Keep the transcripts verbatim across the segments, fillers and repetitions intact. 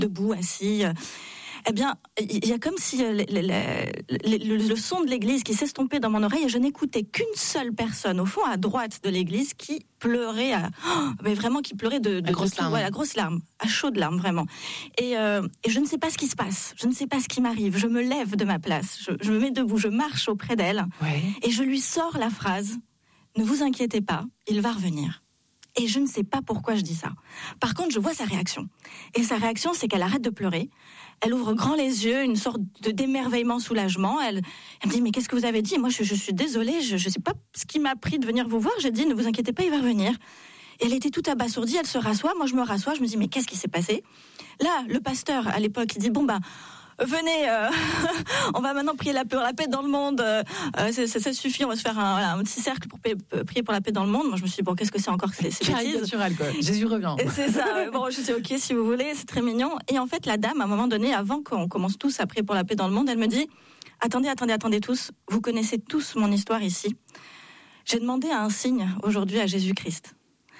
debout, assis. Eh bien, il y a comme si le, le, le, le, le son de l'église qui s'estompait dans mon oreille et je n'écoutais qu'une seule personne, au fond, à droite de l'église, qui pleurait, à, oh, mais vraiment qui pleurait de, de, la, grosse de tout, ouais, la grosse larme, à chaudes larmes, vraiment. Et, euh, et je ne sais pas ce qui se passe, je ne sais pas ce qui m'arrive. Je me lève de ma place, je, je me mets debout, je marche auprès d'elle ouais. et je lui sors la phrase « Ne vous inquiétez pas, il va revenir ». Et je ne sais pas pourquoi je dis ça. Par contre, je vois sa réaction. Et sa réaction, c'est qu'elle arrête de pleurer. Elle ouvre grand les yeux, une sorte de d'émerveillement, soulagement. Elle, elle me dit, mais qu'est-ce que vous avez dit ? Et moi, je, je suis désolée, je ne sais pas ce qui m'a pris de venir vous voir. J'ai dit, ne vous inquiétez pas, il va revenir. Et elle était toute abasourdie, elle se rassoit. Moi, je me rassois, je me dis, mais qu'est-ce qui s'est passé ? Là, le pasteur, à l'époque, il dit, bon, ben... venez, euh, on va maintenant prier la paix, la paix dans le monde. Euh, ça, ça, ça suffit, on va se faire un, voilà, un petit cercle pour prier pour la paix dans le monde. Moi, je me suis dit, bon, qu'est-ce que c'est encore que ces, ces bêtises ? Caricatural, quoi. Jésus revient. Et c'est ça. Bon, je dis, ok, si vous voulez, c'est très mignon. Et en fait, la dame, à un moment donné, avant qu'on commence tous à prier pour la paix dans le monde, elle me dit, attendez, attendez, attendez tous. Vous connaissez tous mon histoire ici. J'ai demandé un signe aujourd'hui à Jésus-Christ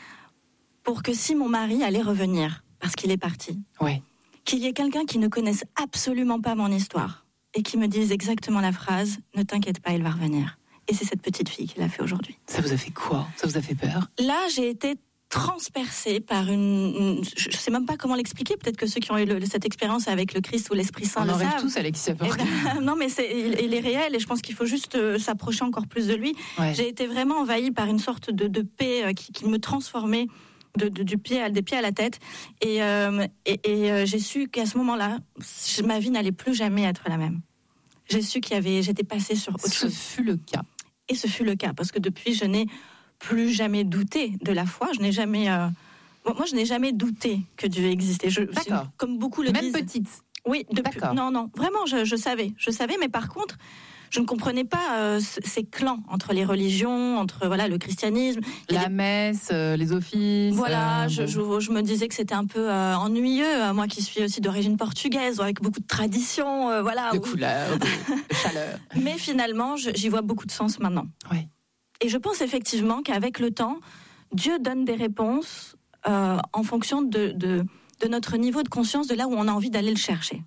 pour que si mon mari allait revenir, parce qu'il est parti. Ouais. Qu'il y ait quelqu'un qui ne connaisse absolument pas mon histoire et qui me dise exactement la phrase « Ne t'inquiète pas, il va revenir ». Et c'est cette petite fille qui l'a fait aujourd'hui. Ça vous a fait quoi ? Ça vous a fait peur ? Là, j'ai été transpercée par une... une je ne sais même pas comment l'expliquer. Peut-être que ceux qui ont eu le, cette expérience avec le Christ ou l'Esprit Saint On le en rêve savent. tous, Alexia Borg. Eh ben, non, mais c'est, il, il est réel et je pense qu'il faut juste euh, s'approcher encore plus de lui. Ouais. J'ai été vraiment envahie par une sorte de, de paix euh, qui, qui me transformait De, de, du pied à, des pieds à la tête et, euh, et, et euh, j'ai su qu'à ce moment-là ma vie n'allait plus jamais être la même. J'ai su qu'il y avait, j'étais passée sur autre ce chose. Ce fut le cas. Et ce fut le cas parce que depuis je n'ai plus jamais douté de la foi. Je n'ai jamais, euh... bon, moi je n'ai jamais douté que Dieu existait. Je, D'accord. Comme beaucoup le Même disent. Même petite. Oui, depuis. D'accord. Non, non, vraiment, je, je savais, je savais, mais par contre. Je ne comprenais pas euh, ces clans entre les religions, entre voilà le christianisme, la des... messe, euh, les offices. Voilà, euh, je, bon. je, je me disais que c'était un peu euh, ennuyeux, euh, moi qui suis aussi d'origine portugaise, avec beaucoup de traditions, euh, voilà. De où... couleurs, de, de chaleur. Mais finalement, je, j'y vois beaucoup de sens maintenant. Oui. Et je pense effectivement qu'avec le temps, Dieu donne des réponses euh, en fonction de, de, de notre niveau de conscience, de là où on a envie d'aller le chercher.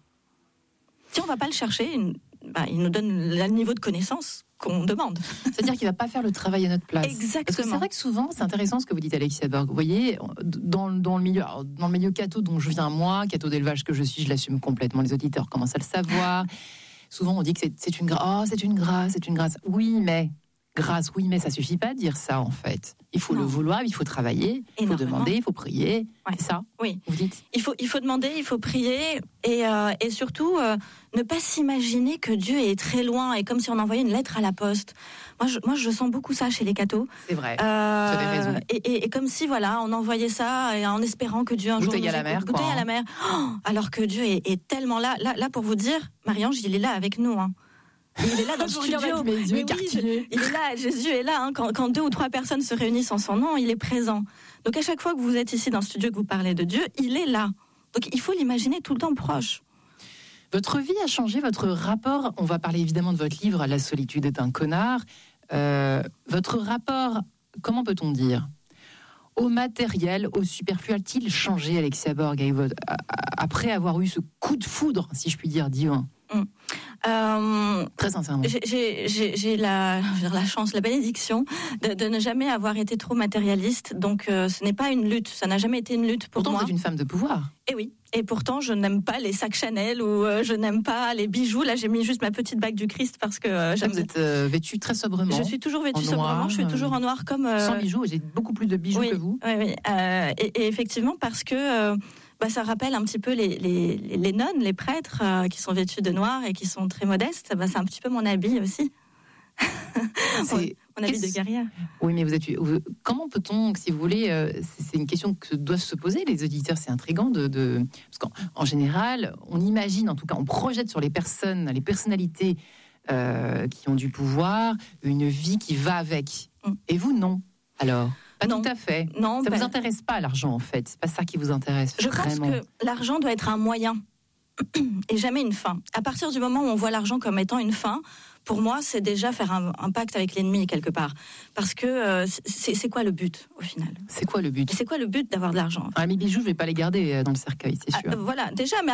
Si on ne va pas le chercher, une... bah, il nous donne le niveau de connaissance qu'on demande. C'est-à-dire qu'il ne va pas faire le travail à notre place. Exactement. Parce que c'est vrai que souvent, c'est intéressant ce que vous dites, Alexia Borg. Vous voyez, dans, dans, le milieu, alors, dans le milieu catho dont je viens moi, catho d'élevage que je suis, je l'assume complètement, les auditeurs commencent à le savoir. Souvent, on dit que c'est, c'est une grâce. Oh, c'est une grâce, c'est une grâce. Oui, mais... Grâce, oui, mais ça suffit pas de dire ça, en fait. Il faut non. le vouloir, il faut travailler, il faut demander, il faut prier. Ouais. C'est ça, oui. Vous dites. Il faut, il faut demander, il faut prier, et, euh, et surtout, euh, ne pas s'imaginer que Dieu est très loin, et comme si on envoyait une lettre à la poste. Moi, je, moi, je sens beaucoup ça chez les cathos. C'est vrai, euh, vous avez raison. Et, et, et comme si, voilà, on envoyait ça, et en espérant que Dieu un bouteille jour nous à la mer, bouteille quoi, à la mer. Oh, alors que Dieu est, est tellement là. là. Là, pour vous dire, Marie-Ange, il est là avec nous, hein. Il est là dans le studio. Mes yeux oui, je, il est là, Jésus est là. Hein. Quand, quand deux ou trois personnes se réunissent en son nom, il est présent. Donc à chaque fois que vous êtes ici dans le studio, que vous parlez de Dieu, il est là. Donc il faut l'imaginer tout le temps proche. Votre vie a changé, votre rapport, on va parler évidemment de votre livre « La solitude est un connard ». Euh, votre rapport, comment peut-on dire, au matériel, au superflu, a-t-il changé, Alexia Borg, après avoir eu ce coup de foudre, si je puis dire, divin ? Mmh. Euh, Très sincèrement. J'ai, j'ai, j'ai, j'ai la, la chance, la bénédiction de, de ne jamais avoir été trop matérialiste. Donc, euh, ce n'est pas une lutte. Ça n'a jamais été une lutte pour pourtant, moi. Pourtant, vous êtes une femme de pouvoir. Et oui. Et pourtant, je n'aime pas les sacs Chanel ou euh, je n'aime pas les bijoux. Là, j'ai mis juste ma petite bague du Christ parce que euh, j'aime. Vous êtes euh, vêtue très sobrement. Je suis toujours vêtue sobrement. Je suis toujours en noir comme. Euh... Sans bijoux. J'ai beaucoup plus de bijoux oui, que vous. Oui, oui. Euh, et, et effectivement, parce que. Euh, Bah, ça rappelle un petit peu les, les, les nonnes, les prêtres euh, qui sont vêtus de noir et qui sont très modestes. Bah, c'est un petit peu mon habit aussi. C'est... mon habit de guerrière. Oui, mais vous êtes... Comment peut-on, si vous voulez, euh, c'est une question que doivent se poser les auditeurs, c'est intriguant de... de... Parce qu'en en général, on imagine, en tout cas, on projette sur les personnes, les personnalités euh, qui ont du pouvoir, une vie qui va avec. Mm. Et vous, non. Alors Pas non. tout à fait. Non, ça ne bah, vous intéresse pas, l'argent, en fait. C'est pas ça qui vous intéresse. Je vraiment. pense que l'argent doit être un moyen et jamais une fin. À partir du moment où on voit l'argent comme étant une fin, pour moi, c'est déjà faire un, un pacte avec l'ennemi quelque part. Parce que euh, c'est, c'est quoi le but au final ? C'est quoi le but ? C'est quoi le but d'avoir de l'argent ? Ah, mes bijoux, je vais pas les garder dans le cercueil, c'est sûr. Ah, voilà, déjà, mais